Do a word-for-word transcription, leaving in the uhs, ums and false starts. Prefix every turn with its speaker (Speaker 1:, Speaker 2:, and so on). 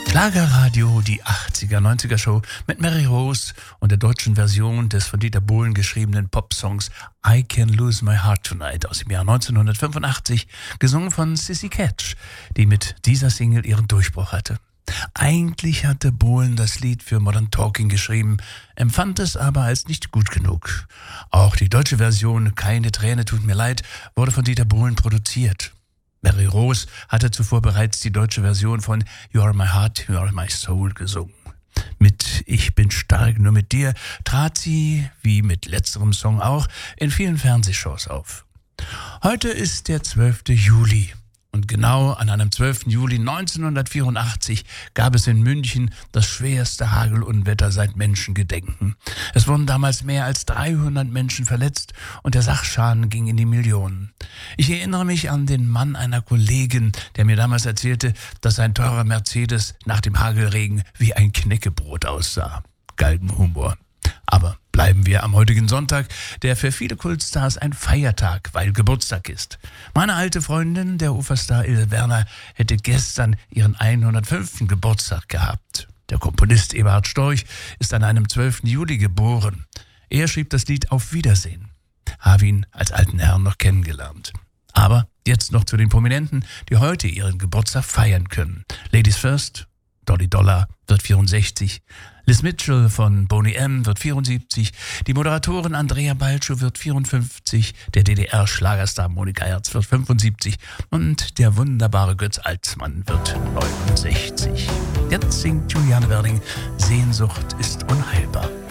Speaker 1: Schlagerradio, die achtziger, neunziger Show mit Mary Rose und der deutschen Version des von Dieter Bohlen geschriebenen Popsongs I Can Lose My Heart Tonight aus dem Jahr neunzehnhundertfünfundachtzig, gesungen von Sissy Catch, die mit dieser Single ihren Durchbruch hatte. Eigentlich hatte Bohlen das Lied für Modern Talking geschrieben, empfand es aber als nicht gut genug. Auch die deutsche Version Keine Träne tut mir leid wurde von Dieter Bohlen produziert. Mary Rose hatte zuvor bereits die deutsche Version von You Are My Heart, You Are My Soul gesungen. Mit Ich bin stark nur mit dir trat sie, wie mit letzterem Song auch, in vielen Fernsehshows auf. Heute ist der zwölfte Juli. Und genau an einem zwölften Juli neunzehnhundertvierundachtzig gab es in München das schwerste Hagelunwetter seit Menschengedenken. Es wurden damals mehr als dreihundert Menschen verletzt und der Sachschaden ging in die Millionen. Ich erinnere mich an den Mann einer Kollegin, der mir damals erzählte, dass sein teurer Mercedes nach dem Hagelregen wie ein Knäckebrot aussah. Galgenhumor. Aber bleiben wir am heutigen Sonntag, der für viele Kultstars ein Feiertag, weil Geburtstag ist. Meine alte Freundin, der Uferstar Ilse Werner, hätte gestern ihren hundertfünften Geburtstag gehabt. Der Komponist Eberhard Storch ist an einem zwölften Juli geboren. Er schrieb das Lied Auf Wiedersehen. Habe ihn als alten Herrn noch kennengelernt. Aber jetzt noch zu den Prominenten, die heute ihren Geburtstag feiern können. Ladies first, Dolly Dollar wird vierundsechzig, Liz Mitchell von Boney M. wird vierundsiebzig, die Moderatorin Andrea Balcsó wird vierundfünfzig, der D D R-Schlagerstar Monika Herz wird fünfundsiebzig und der wunderbare Götz Alsmann wird neunundsechzig. Jetzt singt Juliane Werding, Sehnsucht ist unheilbar.